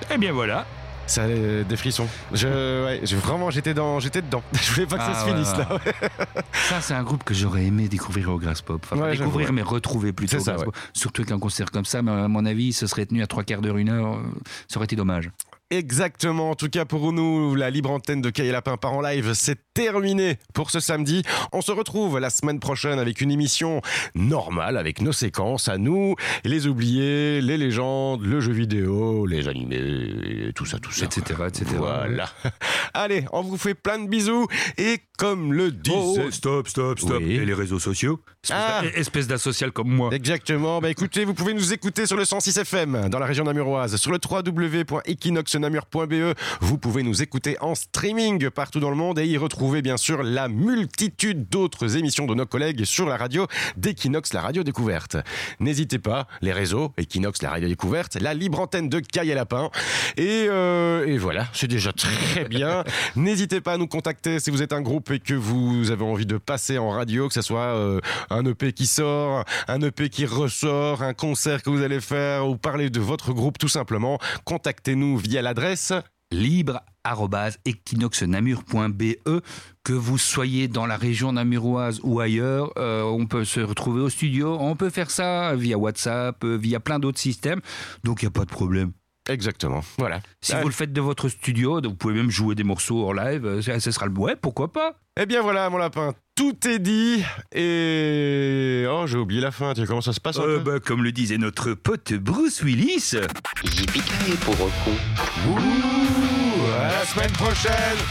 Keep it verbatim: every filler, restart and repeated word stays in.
Eh bien voilà. Ça a des frissons. Je, ouais, je, vraiment, j'étais, dans, j'étais dedans. Je voulais pas que ah, ça se ouais, finisse ouais. là. Ouais. Ça, c'est un groupe que j'aurais aimé découvrir au Graspop. Enfin, ouais, découvrir, ouais. mais retrouver plutôt. C'est ça, ouais. Surtout qu'un concert comme ça, à mon avis, ce serait tenu à trois quarts d'heure, une heure. Ça aurait été dommage. Exactement, en tout cas pour nous, la libre antenne de Caille Lapin part en live, c'est terminé pour ce samedi. On se retrouve la semaine prochaine avec une émission normale, avec nos séquences à nous, les oubliés, les légendes, le jeu vidéo, les animés, tout ça, tout ça. Etc, et cetera. Voilà. Allez, on vous fait plein de bisous et comme le disait... Oh, oh, stop, stop, stop. Oui. Et les réseaux sociaux Espèce, ah. d'a... espèce d'asocial comme moi. Exactement. Bah écoutez, vous pouvez nous écouter sur le cent six F M dans la région namuroise, sur le w w w point equinox namur point b e. Vous pouvez nous écouter en streaming partout dans le monde et y retrouver bien sûr la multitude d'autres émissions de nos collègues sur la radio d'Equinox, la radio découverte. N'hésitez pas, les réseaux, Equinox, la radio découverte, la libre antenne de Caille et Lapin. Et, euh, et voilà, c'est déjà très bien. N'hésitez pas à nous contacter si vous êtes un groupe et que vous avez envie de passer en radio, que ce soit euh, un E P qui sort, un E P qui ressort, un concert que vous allez faire ou parler de votre groupe tout simplement. Contactez-nous via l'adresse libre arobase equinox namur point b e. Que vous soyez dans la région namuroise ou ailleurs, euh, on peut se retrouver au studio. On peut faire ça via WhatsApp, via plein d'autres systèmes. Donc il n'y a pas de problème. Exactement, voilà. Si ouais. vous le faites de votre studio, vous pouvez même jouer des morceaux en live, ce sera le ouais, pourquoi pas. Eh bien voilà, mon lapin, tout est dit et... Oh, j'ai oublié la fin, tu sais comment ça se passe euh, bah, Comme le disait notre pote Bruce Willis. Yippee-ki-yay, pauvre con. Ouh, à la semaine prochaine.